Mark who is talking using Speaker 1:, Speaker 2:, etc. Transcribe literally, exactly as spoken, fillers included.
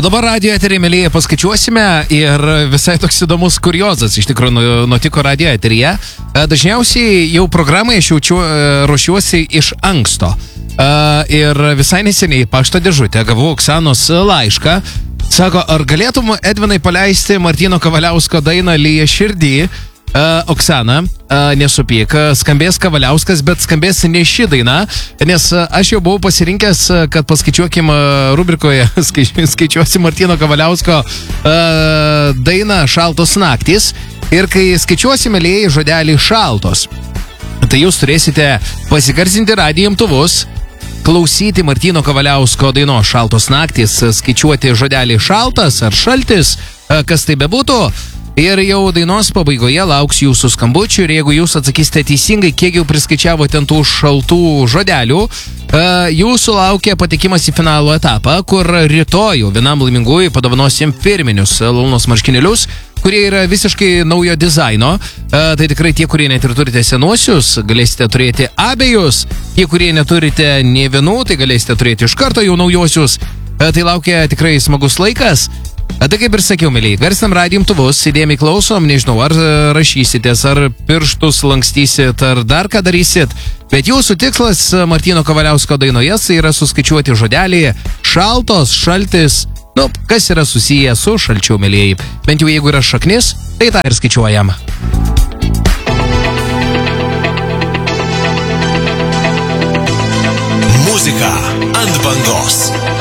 Speaker 1: dabar radio eterį, mėlyje, paskaičiuosime ir visai toks įdomus kuriozas iš tikrųjų nutiko radio eteryje. Dažniausiai jau programai aš jaučiu, ruošiuosi iš anksto. Ir visai neseniai pašto dėžutę gavau Oksanos laišką. Sako, ar galėtum, Edvinai, paleisti Martyno Kavaliausko dainą Lyja širdį? Uh, Oksana, uh, nesupyk, skambės Kavaliauskas, bet skambės ne ši daina, nes uh, aš jau buvau pasirinkęs, uh, kad paskaičiuokim uh, rubrikoje, skaič, skaičiuosi Martyno Kavaliausko uh, dainą Šaltos naktys. Ir kai skaičiuosime lėjai žodelį šaltos, tai jūs turėsite pasigarsinti radijo imtuvus, klausyti Martyno Kavaliausko dainos Šaltos naktys, skaičiuoti žodelį šaltas ar šaltis, uh, kas tai bebūtų. Ir jau dainos pabaigoje lauks jūsų skambučių ir jeigu jūs atsakysite teisingai, kiek jau priskaičiavote tų šaltų žodelių, jūsų laukia patekimas į finalo etapą, kur rytojų vienam laimingųjų padovanosim firminius Launos marškinėlius, kurie yra visiškai naujo dizaino. Tai tikrai tie, kurie net ir turite senuosius, galėsite turėti abejus. Tie, kurie neturite nė vienų, tai galėsite turėti iš karto jau naujosius. Tai laukia tikrai smagus laikas. Tai kaip ir sakiau, mėlyje, garsinam radijo imtuvus, įdėmiai klausom, nežinau, ar rašysitės, ar pirštus lankstysit, ar dar ką darysit, bet jūsų tikslas Martyno Kavaliausko dainoje yra suskaičiuoti žodelį šaltos, šaltis, nu, kas yra susiję su šalčiu, mėlyje. Bent jau jeigu yra šaknis, tai tą ir skaičiuojam.
Speaker 2: Muzika ant bangos.